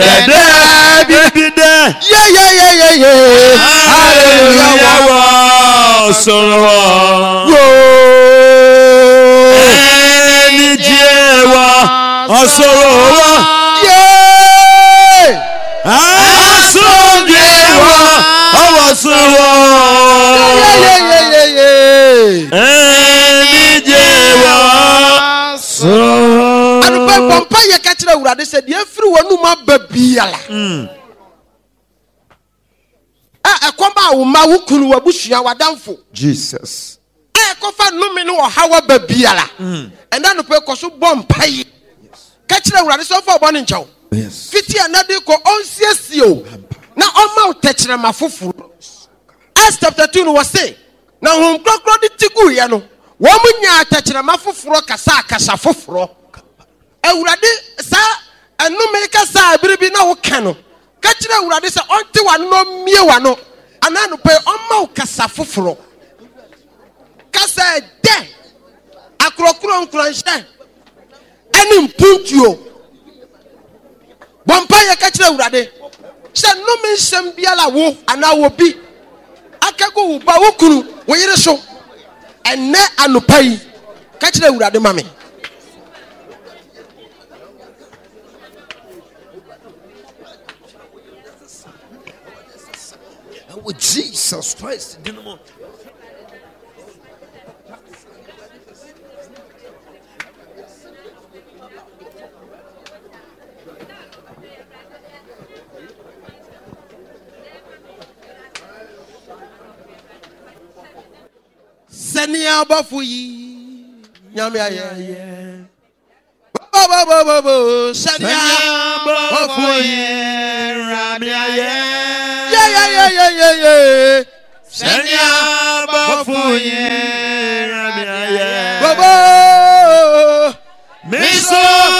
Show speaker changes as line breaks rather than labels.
Hallelujah. Soro. Eni jewa. Osoro. Asonjewa. Osoro. Eni jewa. Soro.
Anu pe pompa ye ka kire Awurade se de afiri wonu ma babiala. Ekomba wo ma wukunu wabusua wadamfo.
Jesus.
Ekofa numi no hawa babiala. Enda no pe koso bompa ye. Ka kire Awurade so fa obo ne nchaw.
Yes.
Fiti anade ko onsiesio. Na oma utechire mafoforo. Acts chapter 2 no was say. Na hom krokro de tigu ye no. Wo munya atechire mafoforo kasa foforo. Awurade sa enumi kasa biribi na wo ka no. Ka kire Awurade se onte wa no mie wa no. Ananu pe oma kasa foforo. Kasa de akrokro nkranhye. Eni mpuntio. Bompa ye ka kire Awurade. Se no me nsem biala wo ana wo bi. Akago wo ba wo kunu wo yire so. Enne anopai. Ka kire Awurade mame.
With Jesus Christ.
Senia bafuyi. Nyame aye. Bo senia bafuyi.
Rami aye.
Yeah.
Senia bafuyi. Rami aye.
Bobo.
Miso